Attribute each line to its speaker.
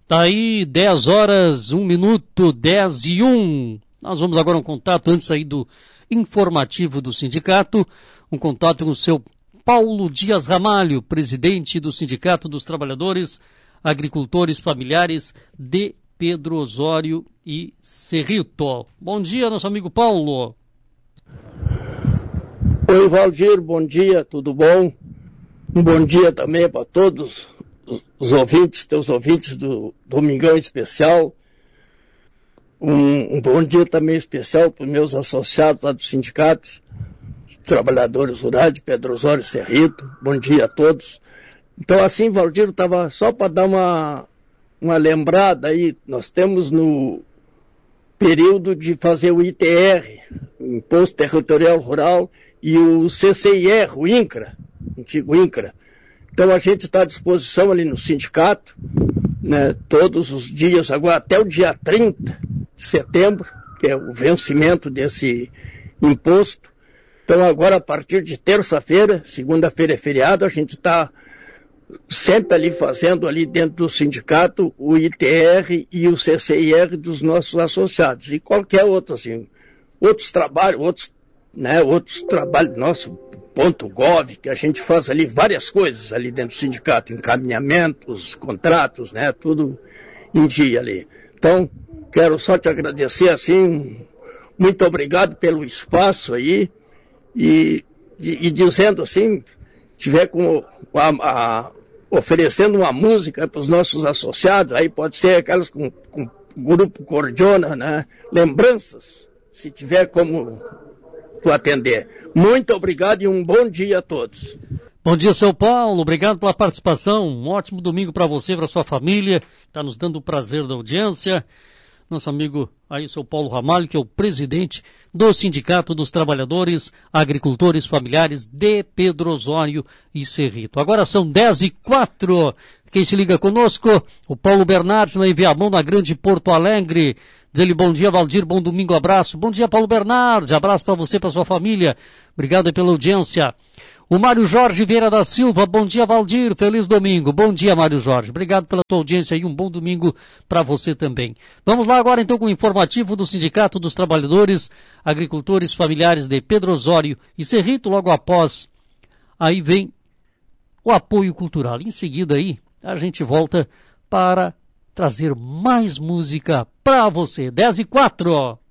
Speaker 1: Tá aí 10 horas, 1 minuto, 10 e 1. Nós vamos agora um contato antes aí do informativo do sindicato, um contato com o seu Paulo Dias Ramalho, presidente do Sindicato dos Trabalhadores Agricultores Familiares de Pedro Osório e Cerrito. Bom dia, nosso amigo Paulo.
Speaker 2: Oi, Valdir, bom dia, tudo bom? Um bom dia também para todos os ouvintes, teus ouvintes do Domingão Especial. Um bom dia também especial para os meus associados lá do sindicato, trabalhadores rurais de Pedro Osório e Cerrito. Bom dia a todos. Então, assim, Valdir, estava só para dar uma lembrada aí. Nós temos no período de fazer o ITR, Imposto Territorial Rural, e o CCIR, o INCRA, antigo INCRA. Então, a gente está à disposição ali no sindicato, né, todos os dias, agora até o dia 30 de setembro, que é o vencimento desse imposto. Então, agora, a partir de terça-feira, segunda-feira é feriado, a gente está sempre ali fazendo ali dentro do sindicato o ITR e o CCIR dos nossos associados. E qualquer outro, assim, outros trabalhos, nosso .gov, que a gente faz ali várias coisas ali dentro do sindicato, encaminhamentos, contratos, né, tudo em dia ali. Então, quero só te agradecer, assim, muito obrigado pelo espaço aí, e dizendo assim, tiver oferecendo uma música para os nossos associados, aí pode ser aquelas com o Grupo Cordiona, né, lembranças, se tiver como tu atender. Muito obrigado e um bom dia a todos.
Speaker 1: Bom dia, seu Paulo. Obrigado pela participação. Um ótimo domingo para você e para sua família. Está nos dando o prazer da audiência. Nosso amigo aí, seu Paulo Ramalho, que é o presidente do Sindicato dos Trabalhadores Agricultores Familiares de Pedro Osório e Cerrito. Agora são 10h04. Quem se liga conosco? O Paulo Bernardi, na Enviamão, na Grande Porto Alegre. Diz ele, bom dia, Valdir, bom domingo, abraço. Bom dia, Paulo Bernardi, abraço para você e para sua família. Obrigado pela audiência. O Mário Jorge Vieira da Silva, bom dia, Valdir, feliz domingo. Bom dia, Mário Jorge, obrigado pela tua audiência e um bom domingo para você também. Vamos lá agora então com o informativo do Sindicato dos Trabalhadores Agricultores Familiares de Pedro Osório e Cerrito. Logo após, aí vem o apoio cultural. Em seguida aí, a gente volta para trazer mais música para você. 10h04.